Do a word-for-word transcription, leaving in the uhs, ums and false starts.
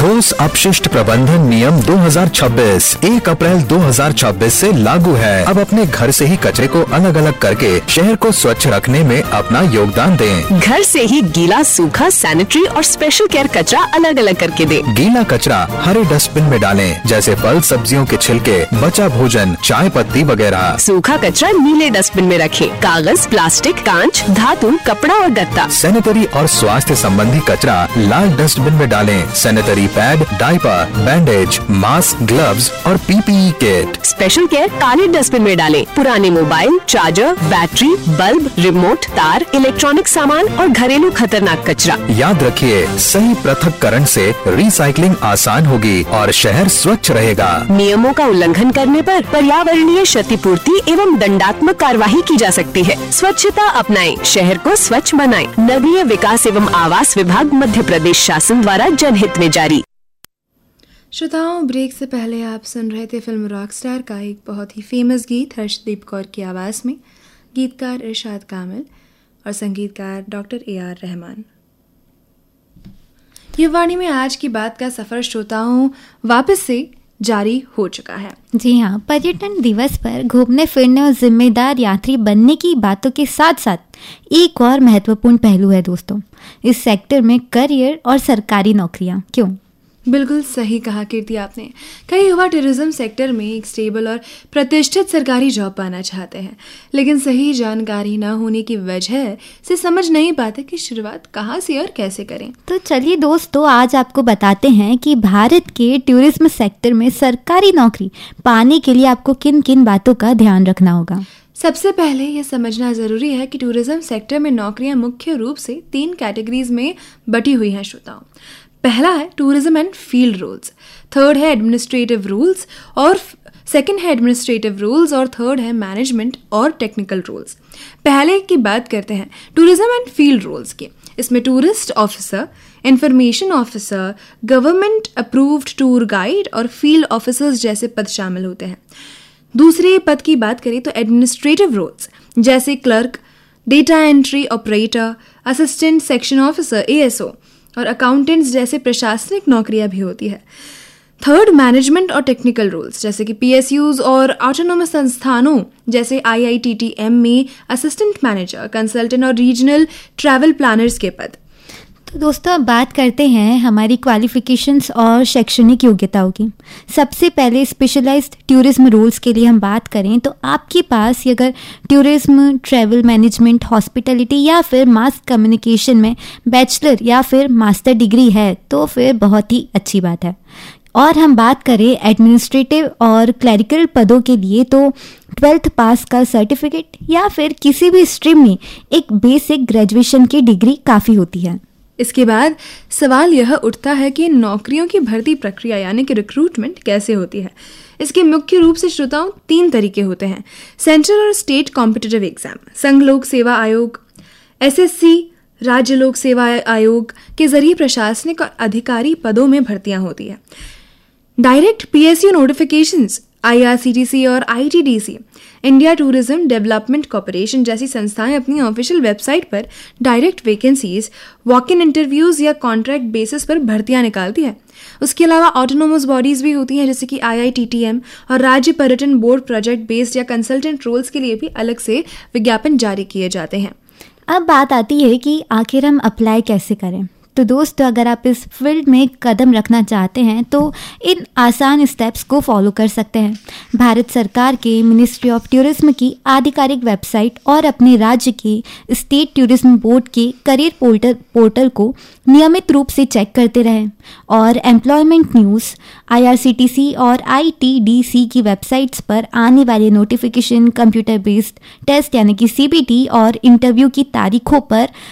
ठोस अपशिष्ट प्रबंधन नियम दो हज़ार छब्बीस एक अप्रैल दो हज़ार छब्बीस से लागू है। अब अपने घर से ही कचरे को अलग अलग करके शहर को स्वच्छ रखने में अपना योगदान दें। घर से ही गीला, सूखा, सैनिटरी और स्पेशल केयर कचरा अलग अलग करके दें। गीला कचरा हरे डस्टबिन में डालें, जैसे फल सब्जियों के छिलके, बचा भोजन, चाय पत्ती वगैरह। सूखा कचरा नीले डस्टबिन में रखें। कागज, प्लास्टिक, कांच, धातु, कपड़ा और गत्ता। सैनिटरी और स्वास्थ्य संबंधी कचरा लाल डस्टबिन में डालें। Sanitary pad, diaper, bandage, mask, gloves और पीपीई किट स्पेशल केयर काले डस्टबिन में डालें। पुराने mobile, charger, battery, bulb, remote, तार, इलेक्ट्रॉनिक सामान और घरेलू खतरनाक कचरा। याद रखिए, सही पृथक्करण से रिसाइकलिंग आसान होगी और शहर स्वच्छ रहेगा। नियमों का उल्लंघन करने पर पर्यावरणीय क्षतिपूर्ति एवं दंडात्मक कार्यवाही की जा सकती है। स्वच्छता अपनाएं, शहर को स्वच्छ बनाएं। नगरीय विकास एवं आवास विभाग, मध्य प्रदेश शासन द्वारा जनहित में जारी। श्रोताओं, ब्रेक से पहले आप सुन रहे थे फिल्म रॉकस्टार का एक बहुत ही फेमस गीत हर्षदीप कौर की आवाज़ में। गीतकार इरशाद कामिल और संगीतकार डॉक्टर ए आर रहमान। युवाणी में आज की बात का सफ़र श्रोताओं वापस से जारी हो चुका है। जी हाँ, पर्यटन दिवस पर घूमने फिरने और जिम्मेदार यात्री बनने की बातों के साथ साथ एक और महत्वपूर्ण पहलू है दोस्तों, इस सेक्टर में करियर और सरकारी नौकरियाँ। क्यों? बिल्कुल सही कहा कीर्ति आपने। कई युवा टूरिज्म सेक्टर में एक स्टेबल और प्रतिष्ठित सरकारी जॉब पाना चाहते हैं, लेकिन सही जानकारी न होने की वजह से समझ नहीं पाते कि शुरुआत कहाँ से और कैसे करें। तो चलिए दोस्तों, आज आपको बताते हैं कि भारत के टूरिज्म सेक्टर में सरकारी नौकरी पाने के लिए आपको किन किन बातों का ध्यान रखना होगा। सबसे पहले ये समझना ज़रूरी है कि टूरिज्म सेक्टर में नौकरियां मुख्य रूप से तीन कैटेगरीज में बटी हुई हैं श्रोताओं। पहला है tourism and field roles, third है एडमिनिस्ट्रेटिव रूल्स और सेकंड है एडमिनिस्ट्रेटिव रूल्स और थर्ड है मैनेजमेंट और टेक्निकल रोल्स। पहले की बात करते हैं टूरिज्म एंड फील्ड रोल्स की। इसमें tourist officer, information officer, government approved tour guide और फील्ड ऑफिसर्स जैसे पद शामिल होते हैं। दूसरे पद की बात करें तो एडमिनिस्ट्रेटिव रोल्स जैसे clerk, data entry operator, assistant section officer A S O और अकाउंटेंट्स जैसे प्रशासनिक नौकरियां भी होती है। थर्ड मैनेजमेंट और टेक्निकल रोल्स जैसे कि पी एस यूज़ और ऑटोनोमस संस्थानों जैसे आई आई टी टी एम में असिस्टेंट मैनेजर, कंसल्टेंट और रीजनल ट्रैवल प्लानर्स के पद। तो दोस्तों, अब बात करते हैं हमारी क्वालिफिकेशंस और शैक्षणिक योग्यताओं की। सबसे पहले स्पेशलाइज्ड टूरिज्म रोल्स के लिए हम बात करें तो आपके पास अगर टूरिज्म, ट्रैवल मैनेजमेंट, हॉस्पिटैलिटी या फिर मास कम्युनिकेशन में बैचलर या फिर मास्टर डिग्री है तो फिर बहुत ही अच्छी बात है। और हम बात करें एडमिनिस्ट्रेटिव और क्लरिकल पदों के लिए तो ट्वेल्थ पास का सर्टिफिकेट या फिर किसी भी स्ट्रीम में एक बेसिक ग्रेजुएशन की डिग्री काफ़ी होती है। इसके बाद सवाल यह उठता है कि नौकरियों की भर्ती प्रक्रिया यानी कि रिक्रूटमेंट कैसे होती है। इसके मुख्य रूप से श्रोताओं तीन तरीके होते हैं। सेंट्रल और स्टेट कॉम्पिटिटिव एग्जाम, संघ लोक सेवा आयोग, एस एस सी, राज्य लोक सेवा आयोग के जरिए प्रशासनिक और अधिकारी पदों में भर्तियां होती है। Direct P S U notifications, I R C T C और I T D C, India tourism development corporation जैसी संस्थाएं अपनी ऑफिशियल वेबसाइट पर direct vacancies, walk in interviews या कॉन्ट्रैक्ट बेसिस पर भर्तियां निकालती है। उसके अलावा ऑटोनोमस बॉडीज भी होती हैं जैसे कि आई आई टी टी एम और राज्य पर्यटन बोर्ड प्रोजेक्ट बेस्ड या कंसल्टेंट रोल्स के लिए भी अलग से विज्ञापन जारी किए जाते हैं। अब बात आती है कि आखिर हम अप्लाई कैसे करें। तो दोस्तों, अगर आप इस फील्ड में कदम रखना चाहते हैं तो इन आसान स्टेप्स को फॉलो कर सकते हैं। भारत सरकार के मिनिस्ट्री ऑफ टूरिज्म की आधिकारिक वेबसाइट और अपने राज्य के स्टेट टूरिज्म बोर्ड के करियर पोर्टल पोर्टल को नियमित रूप से चेक करते रहें और employment news, I R C T C और आई टी डी सी की वेबसाइट्स पर आने वाले नोटिफिकेशन, कंप्यूटर बेस्ड टेस्ट यानी कि सी बी टी और इंटरव्यू की तारीखों पर